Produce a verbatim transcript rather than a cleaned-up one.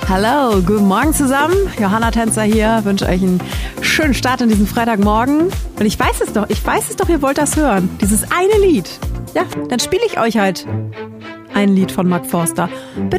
Hallo, guten Morgen zusammen. Johanna Tänzer hier, wünsche euch einen schönen Start in diesen Freitagmorgen. Und ich weiß es doch, ich weiß es doch, ihr wollt das hören. Dieses eine Lied. Ja, dann spiele ich euch halt ein Lied von Mark Forster. Bitte